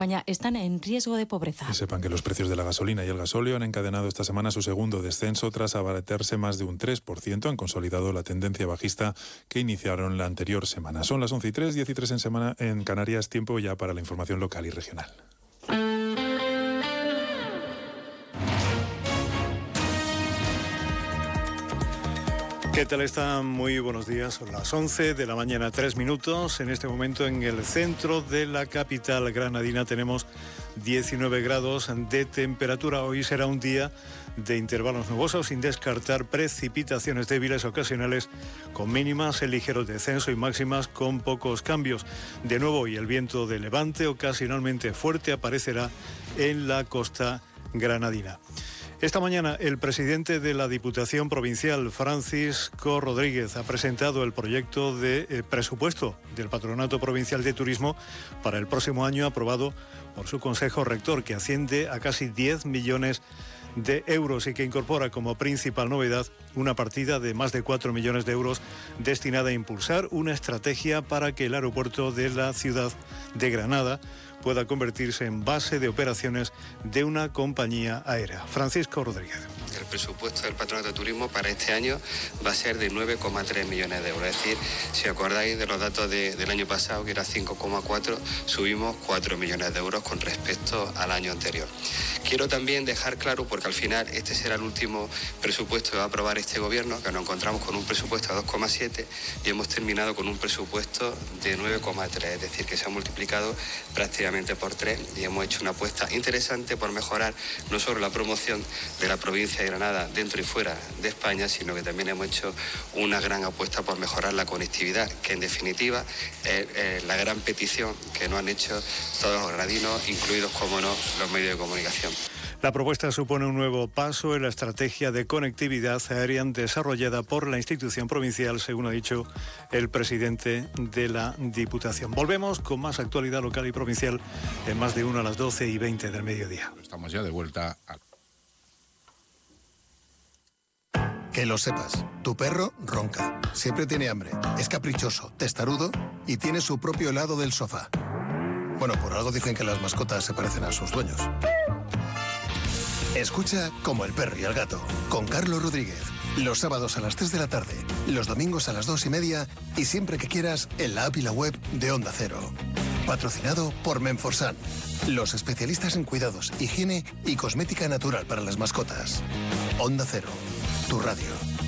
España están en riesgo de pobreza. Que sepan que los precios de la gasolina y el gasóleo han encadenado esta semana su segundo descenso tras abaratarse más de un 3%. Han consolidado la tendencia bajista que iniciaron la anterior semana. Son las 11:03, 10:03 en Canarias. Tiempo ya para la información local y regional. ¿Qué tal están? Muy buenos días. Son las 11 de la mañana, 3 minutos. En este momento en el centro de la capital granadina tenemos 19 grados de temperatura. Hoy será un día de intervalos nubosos sin descartar precipitaciones débiles ocasionales con mínimas en ligero descenso y máximas con pocos cambios. De nuevo hoy el viento de levante ocasionalmente fuerte aparecerá en la costa granadina. Esta mañana el presidente de la Diputación Provincial, Francisco Rodríguez, ha presentado el proyecto de presupuesto del Patronato Provincial de Turismo para el próximo año, aprobado por su Consejo Rector, que asciende a casi 10 millones de euros y que incorpora como principal novedad una partida de más de 4 millones de euros destinada a impulsar una estrategia para que el aeropuerto de la ciudad de Granada pueda convertirse en base de operaciones de una compañía aérea. Francisco Rodríguez. El presupuesto del Patronato de Turismo para este año va a ser de 9,3 millones de euros. Es decir, si acordáis de los datos del año pasado, que era 5,4, subimos 4 millones de euros con respecto al año anterior. Quiero también dejar claro, porque al final este será el último presupuesto que va a aprobar este gobierno, que nos encontramos con un presupuesto de 2,7 y hemos terminado con un presupuesto de 9,3, es decir, que se ha multiplicado prácticamente por 3 y hemos hecho una apuesta interesante por mejorar no solo la promoción de la provincia de Granada dentro y fuera de España, sino que también hemos hecho una gran apuesta por mejorar la conectividad, que en definitiva es la gran petición que nos han hecho todos los granadinos, incluidos, como no, los medios de comunicación. La propuesta supone un nuevo paso en la estrategia de conectividad aérea desarrollada por la institución provincial, según ha dicho el presidente de la Diputación. Volvemos con más actualidad local y provincial en más de 1 a las 12:20 del mediodía. Estamos ya de vuelta a... Que lo sepas, tu perro ronca, siempre tiene hambre, es caprichoso, testarudo y tiene su propio helado del sofá. Bueno, por algo dicen que las mascotas se parecen a sus dueños. Escucha Como el perro y el gato, con Carlos Rodríguez, los sábados a las 3 de la tarde, los domingos a las 2:30 y siempre que quieras en la app y la web de Onda Cero. Patrocinado por Menforsan, los especialistas en cuidados, higiene y cosmética natural para las mascotas. Onda Cero, tu radio.